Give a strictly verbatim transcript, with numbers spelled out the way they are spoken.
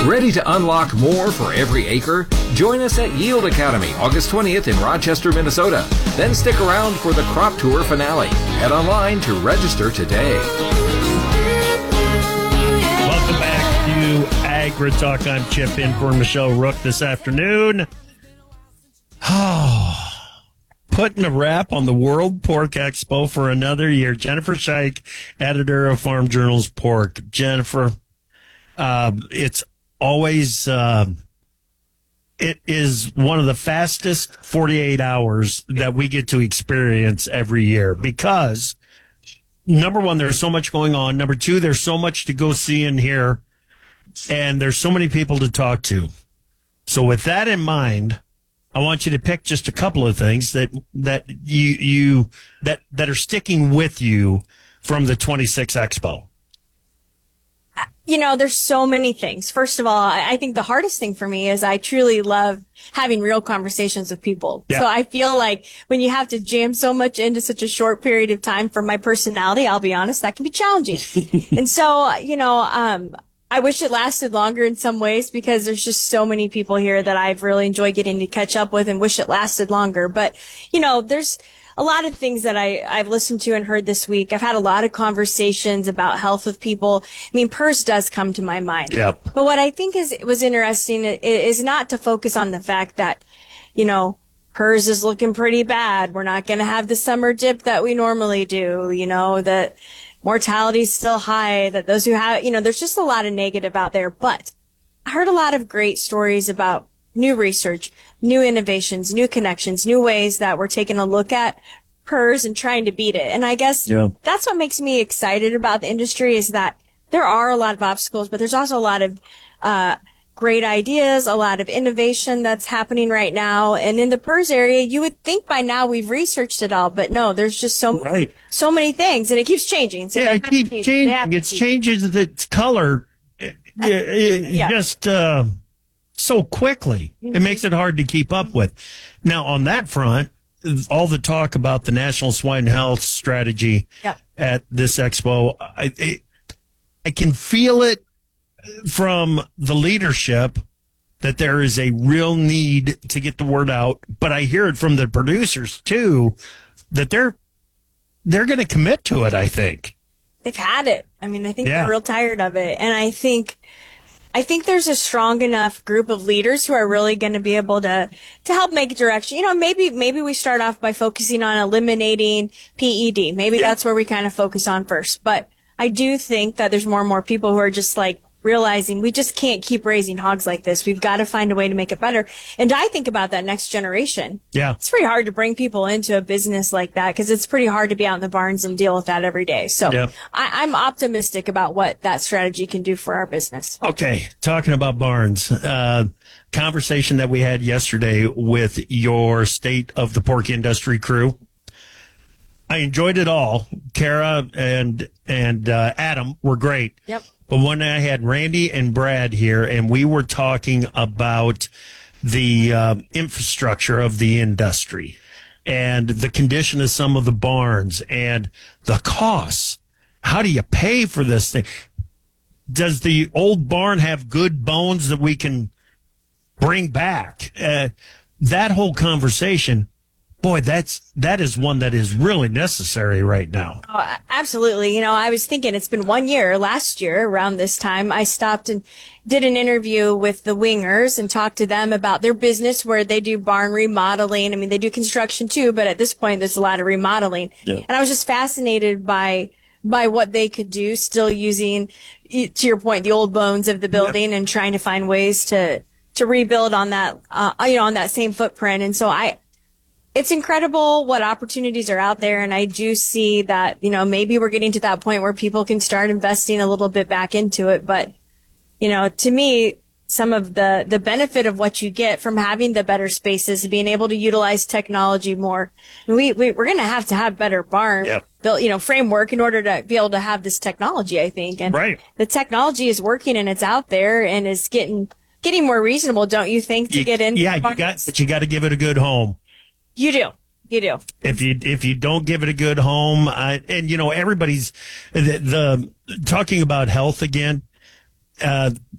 Ready to unlock more for every acre? Join us at Yield Academy August twentieth in Rochester, Minnesota. Then stick around for the crop tour finale. Head online to register today. Welcome back to Agri Talk. I'm Chip in for Michelle Rook this afternoon. Oh, putting a wrap on the World Pork Expo for another year. Jennifer Scheich, editor of Farm Journal's Pork. Jennifer, uh, it's always, uh, it is one of the fastest forty-eight hours that we get to experience every year because, number one, there's so much going on. Number two, there's so much to go see and hear, and there's so many people to talk to. So with that in mind, I want you to pick just a couple of things that that you you that that are sticking with you from the twenty-six Expo. You know, there's so many things. First of all, I think the hardest thing for me is I truly love having real conversations with people. Yeah. So I feel like when you have to jam so much into such a short period of time for my personality, I'll be honest, that can be challenging. And so, you know, um, I wish it lasted longer in some ways because there's just so many people here that I've really enjoyed getting to catch up with and wish it lasted longer. But, you know, there's a lot of things that I, I've listened to and heard this week. I've had a lot of conversations about health with people. I mean, P R R S does come to my mind. Yep. But what I think is was interesting is not to focus on the fact that, you know, P R R S is looking pretty bad. We're not going to have the summer dip that we normally do, you know, that mortality is still high, that those who have, you know, there's just a lot of negative out there. But I heard a lot of great stories about new research, new innovations, new connections, new ways that we're taking a look at P R R S and trying to beat it. And I guess yeah. that's what makes me excited about the industry is that there are a lot of obstacles, but there's also a lot of uh great ideas, a lot of innovation that's happening right now. And in the P R R S area, you would think by now we've researched it all, but no, there's just so right. so many things, and it keeps changing. So yeah, it keeps changing. It changes its color it, it, yeah. just uh, so quickly. Mm-hmm. It makes it hard to keep up with. Now, on that front, all the talk about the National Swine Health Strategy yeah. at this expo, I, it, I can feel it from the leadership that there is a real need to get the word out, but I hear it from the producers too that they're they're going to commit to it. I think they've had it. I mean, I think yeah. they're real tired of it, and I think I think there's a strong enough group of leaders who are really going to be able to to help make direction. You know, maybe maybe we start off by focusing on eliminating P E D. Maybe yeah. that's where we kind of focus on first. But I do think that there's more and more people who are just like realizing we just can't keep raising hogs like this. We've got to find a way to make it better. And I think about that next generation. Yeah. It's pretty hard to bring people into a business like that because it's pretty hard to be out in the barns and deal with that every day. So yeah. I, I'm optimistic about what that strategy can do for our business. Okay. Talking about barns, uh, conversation that we had yesterday with your State of the Pork Industry crew. I enjoyed it all. Kara and, and, uh, Adam were great. Yep. But when I had Randy and Brad here, and we were talking about the uh, infrastructure of the industry and the condition of some of the barns and the costs. How do you pay for this thing? Does the old barn have good bones that we can bring back? Uh, that whole conversation. Boy, that's that is one that is really necessary right now. Oh, absolutely. You know, I was thinking it's been one year. Last year, around this time, I stopped and did an interview with the Wingers and talked to them about their business where they do barn remodeling. I mean, they do construction too, but at this point, there's a lot of remodeling. Yeah. And I was just fascinated by by what they could do, still using, to your point, the old bones of the building, yeah. and trying to find ways to to rebuild on that, uh, you know, on that same footprint. And so I. It's incredible what opportunities are out there. And I do see that, you know, maybe we're getting to that point where people can start investing a little bit back into it. But, you know, to me, some of the, the benefit of what you get from having the better spaces, being able to utilize technology more. We, we, we're going to have to have better barn yep. built, you know, framework in order to be able to have this technology, I think. And right. the technology is working and it's out there and is getting, getting more reasonable, don't you think, to you, get in? Yeah, you got, but you got to give it a good home. You do. You do. If you if you don't give it a good home, I, and you know everybody's the, the talking about health again. Uh,